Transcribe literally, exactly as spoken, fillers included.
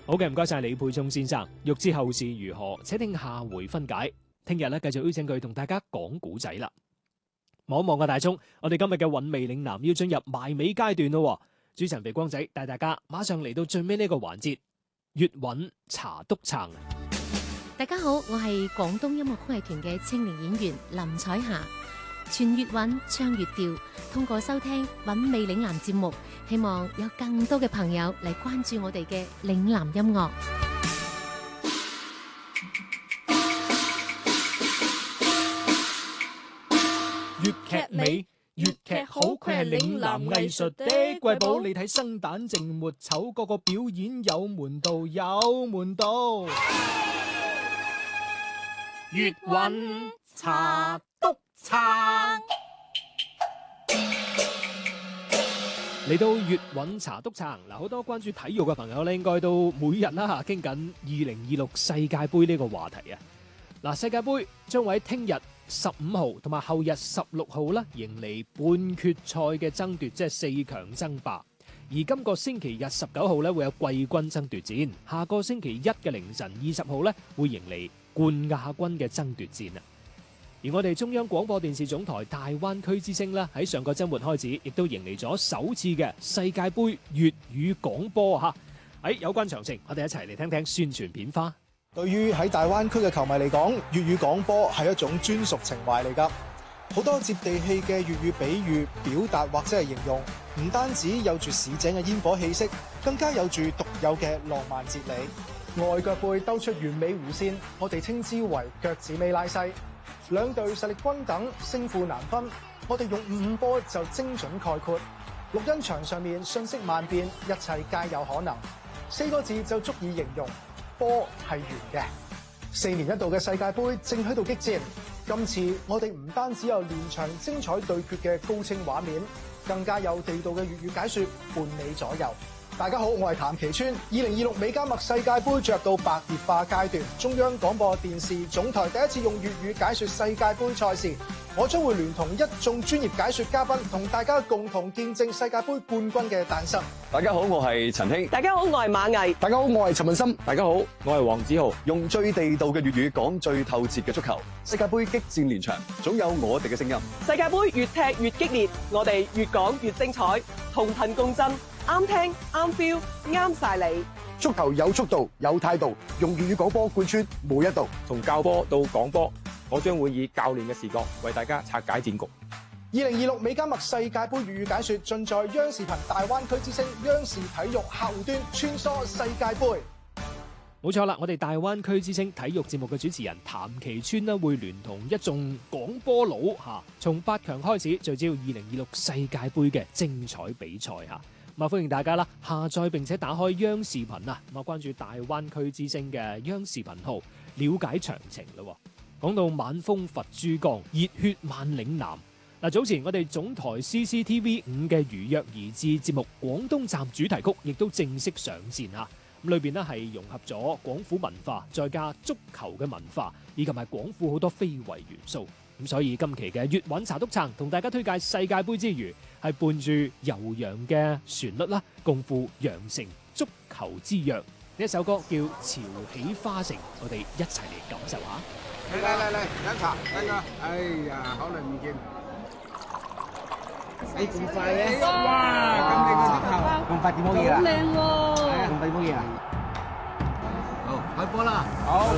好嘅，唔該晒李沛聰先生。欲知後事如何，且聽下回分解。聽日咧繼續邀請佢同大家講古仔啦。望一望個大鐘，我哋今日嘅韻味嶺南要進入埋尾階段咯。主持人肥光仔帶大家馬上嚟到最尾呢個環節，粵韻茶篤撐。 大家好，我係廣東音樂曲藝團嘅青年演員林彩霞。傳粵韻，唱粵調，通過收聽韻味嶺南節目，希望有更多嘅朋友嚟關注我哋嘅嶺南音樂。 粵劇美，粵劇好，佢係嶺南藝術的瑰寶。你睇生旦淨末丑，個個表演有門道，有門道。粵韻茶篤撐。嚟到粵韻茶篤撐嗱，好多關注體育嘅朋友咧，應該都每日啦嚇傾緊二零二六世界盃呢個話題啊！嗱，世界盃將會喺聽日十五號同埋後日十六號啦，迎嚟半決賽嘅爭奪，即係四強爭霸。而今個星期日十九號咧會有季軍爭奪戰，下個星期一嘅凌晨二十號咧會迎嚟冠亞軍嘅爭奪戰啊！而我哋中央廣播電視總台大灣區之聲咧喺上個週末開始，亦都迎嚟咗首次嘅世界盃粵語廣播嚇。喺有關詳情，我哋一齊嚟聽聽宣傳片花。 對於喺大灣區嘅球迷嚟講，粵語廣播係一種專屬情懷嚟㗎。好多接地氣嘅粵語比喻、表達或者係形容，唔單止有住市井嘅煙火氣息，更加有住獨有嘅浪漫哲理。外腳背兜出完美弧線，我哋稱之為腳趾尾拉西。兩隊實力均等，勝負難分，我哋用五五波就精準概括。錄音場上面瞬息萬變，一切皆有可能。四個字就足以形容。波係圓嘅，四年一度嘅世界盃正喺度激戰。今次我哋唔單止有連場精彩對決嘅高清畫面，更加有地道嘅粵語解說伴你左右。大家好，我係譚其川。二零二六美加墨世界盃進入到白熱化階段，中央廣播電視總台第一次用粵語解說世界盃賽事。我將會聯同一眾專業解說嘉賓，同大家共同見證世界盃冠軍嘅誕生。 大家好，我係陳興。 大家好，我係馬毅。 大家好，我係陳文森。 大家好，我係黃子豪。用最地道嘅粵語講最透徹嘅足球。世界盃激戰連場，總有我哋嘅聲音。 世界盃越踢越激烈，我哋越講越精彩，同頻共振，啱聽啱 feel， 啱晒你。 足球有速度有態度，用粵語廣播貫穿每一度， 從教波到講波。我將會以教練嘅視角為大家拆解戰局。 二零二六美加墨世界盃粵語解說盡在央視頻大灣區之聲央視體育客戶端穿梭世界盃。 冇錯啦，我哋大灣區之聲體育節目嘅主持人譚其川呢會聯同一眾廣播佬嚇，從八強開始聚焦二零二六世界盃嘅精彩比賽嚇。咁啊，歡迎大家啦，下載並且打開央視頻啊，咁啊關注大灣區之聲嘅央視頻號，了解詳情啦。講到晚風拂珠江，熱血漫嶺南。嗱，早前我哋總台 C C T V 五嘅如約而至節目廣東站主題曲，亦都正式上線嚇。咁裏邊呢係融合咗廣府文化，再加足球嘅文化，以及係廣府好多非遺元素。咁所以今期嘅粵韻茶篤撐，同大家推介世界盃之餘，係伴住悠揚嘅旋律啦，共赴羊城足球之約。呢一首歌叫《潮起花城》，我哋一齊嚟感受下。 嚟嚟嚟嚟，飲茶，大哥。哎呀，好耐唔見。你咁快嘅？哇！咁靚嘅足球，咁快點冇嘢啦？好靚喎！係啊，咁快冇嘢啦。好，開波啦！好。